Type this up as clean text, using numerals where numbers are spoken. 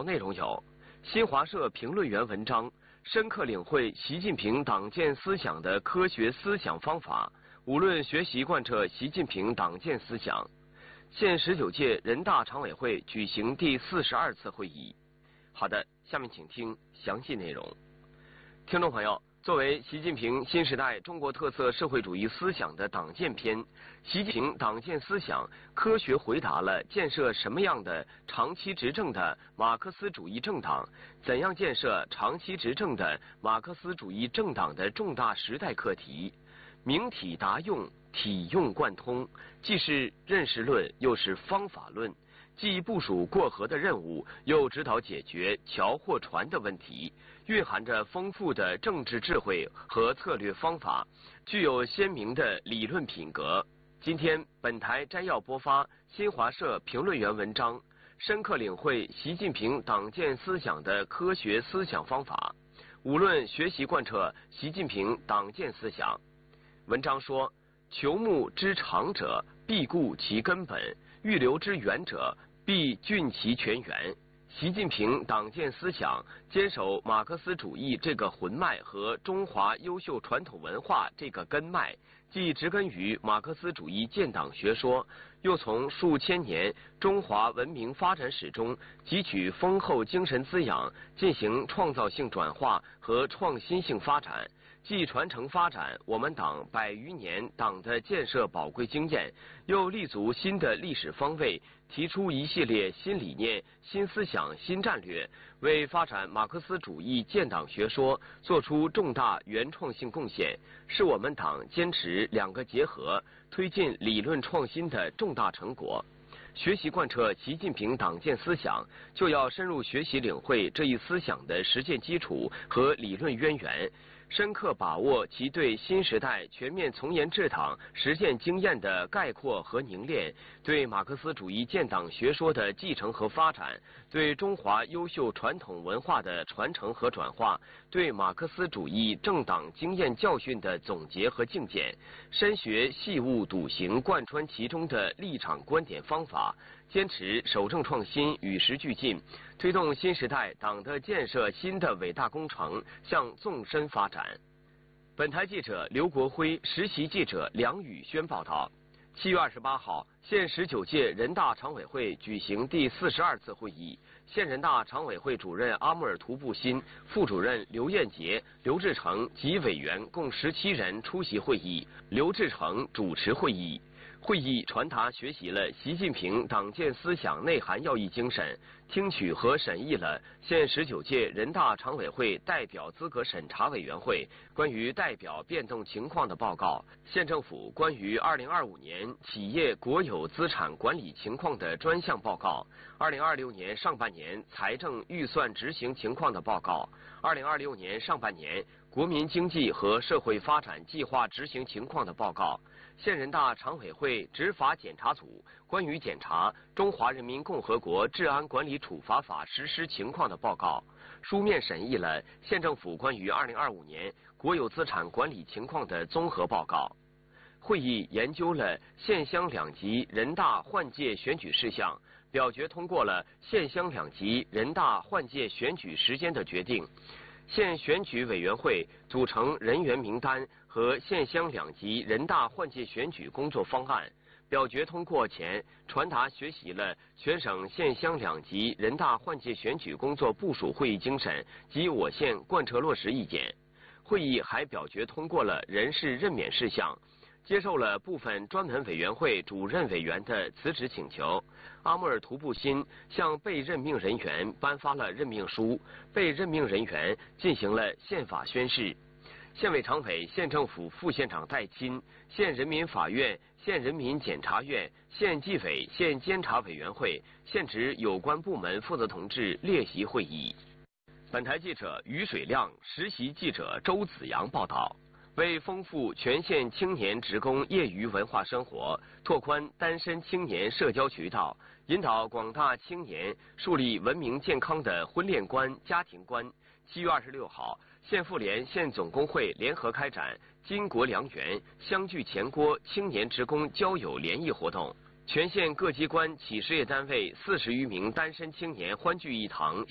内容有：新华社评论员文章深刻领会习近平党建思想的科学思想方法，无论学习贯彻习近平党建思想。现19届人大常委会举行第42次会议。好的，下面请听详细内容。听众朋友，作为习近平新时代中国特色社会主义思想的党建篇，习近平党建思想科学回答了建设什么样的长期执政的马克思主义政党，怎样建设长期执政的马克思主义政党的重大时代课题，明体达用，体用贯通，既是认识论，又是方法论，既部署过河的任务，又指导解决桥或船的问题，蕴含着丰富的政治智慧和策略方法，具有鲜明的理论品格。今天本台摘要播发新华社评论员文章，深刻领会习近平党建思想的科学思想方法，无论学习贯彻习近平党建思想。文章说，求木之长者，必固其根本；欲留之远者，必浚其泉源。习近平党建思想坚守马克思主义这个魂脉和中华优秀传统文化这个根脉，既植根于马克思主义建党学说，又从数千年中华文明发展史中汲取丰厚精神滋养，进行创造性转化和创新性发展，既传承发展我们党100余年党的建设宝贵经验，又立足新的历史方位，提出一系列新理念、新思想、新战略，为发展马克思主义建党学说做出重大原创性贡献，是我们党坚持两个结合、推进理论创新的重大成果。学习贯彻习近平党建思想，就要深入学习领会这一思想的实践基础和理论渊源，深刻把握其对新时代全面从严治党实践经验的概括和凝练，对马克思主义建党学说的继承和发展，对中华优秀传统文化的传承和转化，对马克思主义政党经验教训的总结和精简，深学细悟笃行贯穿其中的立场观点方法，坚持守正创新，与时俱进，推动新时代党的建设新的伟大工程向纵深发展。本台记者刘国辉，实习记者梁宇轩报道。7月28号，现19届人大常委会举行第42次会议，现人大常委会主任阿穆尔图布辛、副主任刘彦杰、刘志成及委员共17人出席会议，刘志成主持会议。会议传达学习了习近平党建思想内涵要义精神，听取和审议了现19届人大常委会代表资格审查委员会关于代表变动情况的报告，县政府关于2025年企业国有资产管理情况的专项报告，2026年上半年财政预算执行情况的报告，2026年上半年国民经济和社会发展计划执行情况的报告，现人大常委会执法检查组关于检查《中华人民共和国治安管理处罚法》实施情况的报告，书面审议了县政府关于2025年国有资产管理情况的综合报告。会议研究了县乡两级人大换届选举事项，表决通过了县乡两级人大换届选举时间的决定。县选举委员会组成人员名单和县乡两级人大换届选举工作方案，表决通过前传达学习了全省县乡两级人大换届选举工作部署会议精神及我县贯彻落实意见。会议还表决通过了人事任免事项，接受了部分专门委员会主任委员的辞职请求。阿穆尔图布辛向被任命人员颁发了任命书，被任命人员进行了宪法宣誓。县委常委、县政府副县长代亲、县人民法院、县人民检察院、县纪委、县监察委员会、县直有关部门负责同志列席会议。本台记者于水亮、实习记者周子阳报道。为丰富全县青年职工业余文化生活，拓宽单身青年社交渠道，引导广大青年树立文明健康的婚恋观、家庭观。7月26号，县妇联、县总工会联合开展巾帼良缘、相聚前锅青年职工交友联谊活动。全县各机关企事业单位40余名单身青年欢聚一堂，